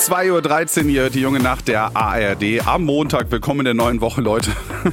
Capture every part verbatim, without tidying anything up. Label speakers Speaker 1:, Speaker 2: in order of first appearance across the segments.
Speaker 1: zwei Uhr dreizehn hier, die junge Nacht der A R D am Montag. Willkommen in der neuen Woche, Leute.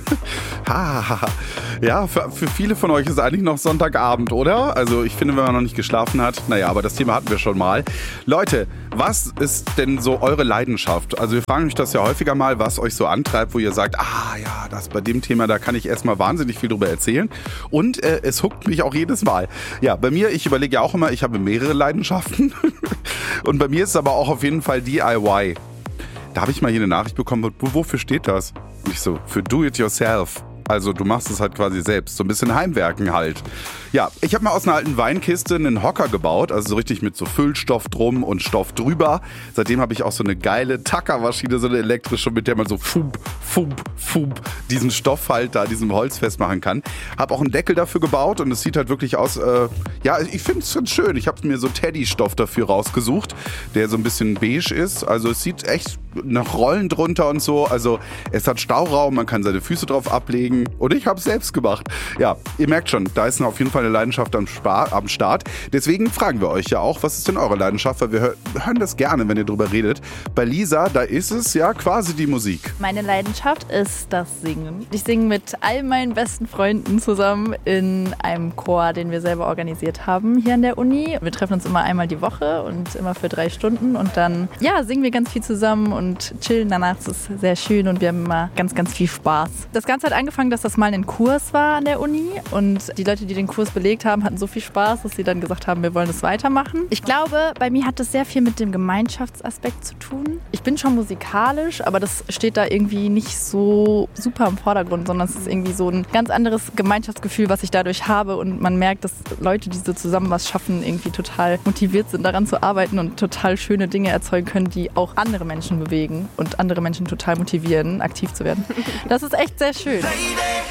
Speaker 1: Ja, für, für viele von euch ist eigentlich noch Sonntagabend, oder? Also ich finde, wenn man noch nicht geschlafen hat, naja, aber das Thema hatten wir schon mal. Leute, was ist denn so eure Leidenschaft? Also wir fragen euch das ja häufiger mal, was euch so antreibt, wo ihr sagt, ah ja, das bei dem Thema, da kann ich erstmal wahnsinnig viel drüber erzählen. Und äh, es huckt mich auch jedes Mal. Ja, bei mir, ich überlege ja auch immer, ich habe mehrere Leidenschaften. Und bei mir ist es aber auch auf jeden Fall D I Y. Da habe ich mal hier eine Nachricht bekommen, wofür steht das? Und ich so, für Do It Yourself. Also du machst es halt quasi selbst, so ein bisschen Heimwerken halt. Ja, ich habe mal aus einer alten Weinkiste einen Hocker gebaut, also so richtig mit so Füllstoff drum und Stoff drüber. Seitdem habe ich auch so eine geile Tackermaschine, so eine elektrische, mit der man so fump, fump, fump diesen Stoff halt da, diesem Holz festmachen kann. Habe auch einen Deckel dafür gebaut und es sieht halt wirklich aus, äh, ja, ich finde es ganz schön. Ich habe mir so Teddy-Stoff dafür rausgesucht, der so ein bisschen beige ist. Also es sieht echt nach Rollen drunter und so. Also es hat Stauraum, man kann seine Füße drauf ablegen. Und ich habe es selbst gemacht. Ja, ihr merkt schon, da ist auf jeden Fall eine Leidenschaft am, Spar- am Start. Deswegen fragen wir euch ja auch, was ist denn eure Leidenschaft? Weil wir hör- hören das gerne, wenn ihr drüber redet. Bei Lisa, da ist es ja quasi die Musik.
Speaker 2: Meine Leidenschaft ist das Singen. Ich singe mit all meinen besten Freunden zusammen in einem Chor, den wir selber organisiert haben hier an der Uni. Wir treffen uns immer einmal die Woche und immer für drei Stunden. Und dann, ja, singen wir ganz viel zusammen und chillen danach. Das ist sehr schön und wir haben immer ganz, ganz viel Spaß. Das Ganze hat angefangen, dass das mal ein Kurs war an der Uni und die Leute, die den Kurs belegt haben, hatten so viel Spaß, dass sie dann gesagt haben, wir wollen das weitermachen. Ich glaube, bei mir hat das sehr viel mit dem Gemeinschaftsaspekt zu tun. Ich bin schon musikalisch, aber das steht da irgendwie nicht so super im Vordergrund, sondern es ist irgendwie so ein ganz anderes Gemeinschaftsgefühl, was ich dadurch habe und man merkt, dass Leute, die so zusammen was schaffen, irgendwie total motiviert sind, daran zu arbeiten und total schöne Dinge erzeugen können, die auch andere Menschen bewegen und andere Menschen total motivieren, aktiv zu werden. Das ist echt sehr schön.